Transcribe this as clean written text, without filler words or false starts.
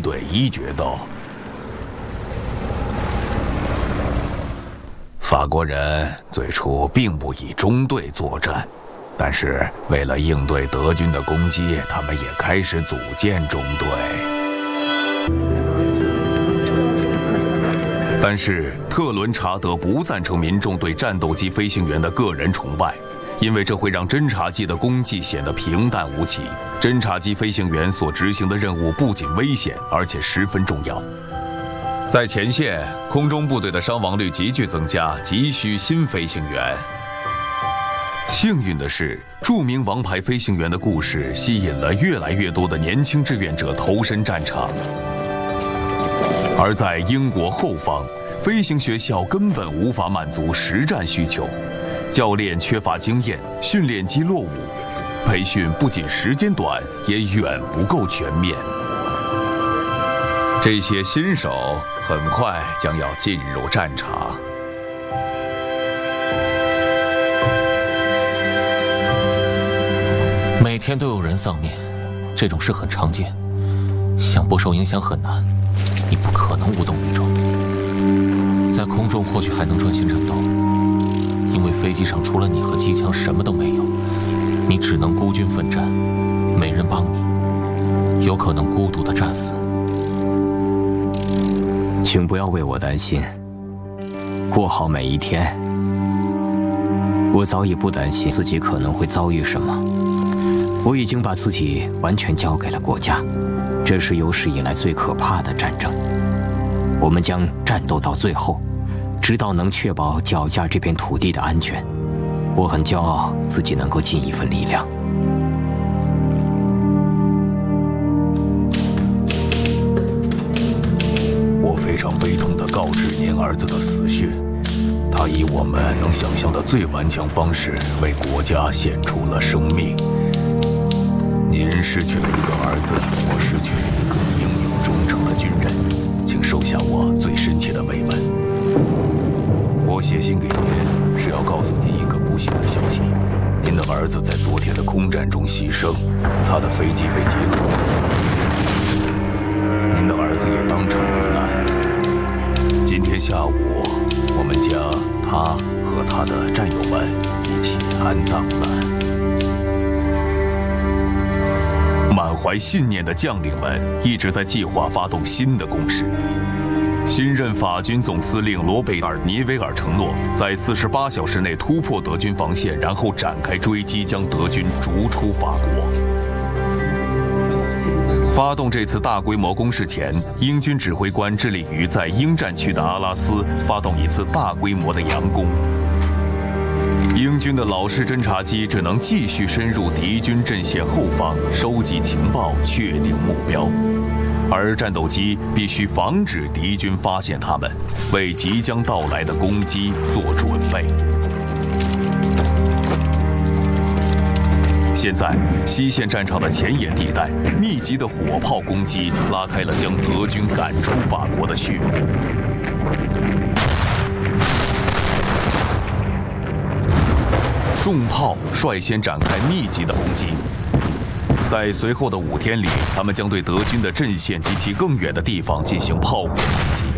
对一决斗。法国人最初并不以中队作战，但是为了应对德军的攻击，他们也开始组建中队。但是特伦查德不赞成民众对战斗机飞行员的个人崇拜，因为这会让侦察机的功绩显得平淡无奇。侦察机飞行员所执行的任务不仅危险，而且十分重要。在前线，空中部队的伤亡率急剧增加，急需新飞行员。幸运的是，著名王牌飞行员的故事吸引了越来越多的年轻志愿者投身战场。而在英国后方，飞行学校根本无法满足实战需求，教练缺乏经验，训练机落伍，培训不仅时间短，也远不够全面。这些新手很快将要进入战场。 每天都有人丧命，这种事很常见，想不受影响很难。你不可能无动于衷。在空中或许还能专心战斗，因为飞机上除了你和机枪什么都没有，你只能孤军奋战，没人帮你，有可能孤独地战死。 请不要为我担心，过好每一天。我早已不担心自己可能会遭遇什么，我已经把自己完全交给了国家。这是有史以来最可怕的战争，我们将战斗到最后，直到能确保脚下这片土地的安全。我很骄傲自己能够尽一份力量。 我非常悲痛地告知您儿子的死讯，他以我们能想象的最顽强方式为国家献出了生命。您失去了一个儿子，我失去了一个英勇忠诚的军人，请收下我最深切的慰问。我写信给您是要告诉您一个不幸的消息，您的儿子在昨天的空战中牺牲，他的飞机被击落，您的儿子也当场遇难。今天下午，我们将他和他的战友们一起安葬了。满怀信念的将领们一直在计划发动新的攻势。新任法军总司令罗贝尔·尼维尔承诺，在48小时内突破德军防线，然后展开追击，将德军逐出法国。发动这次大规模攻势前，英军指挥官致力于在英战区的阿拉斯发动一次大规模的佯攻。英军的老式侦察机只能继续深入敌军阵线后方，收集情报，确定目标，而战斗机必须防止敌军发现他们，为即将到来的攻击做准备。现在，西线战场的前沿地带，密集的火炮攻击拉开了将德军赶出法国的序幕。重炮率先展开密集的攻击，在随后的5天里，他们将对德军的阵线及其更远的地方进行炮火攻击。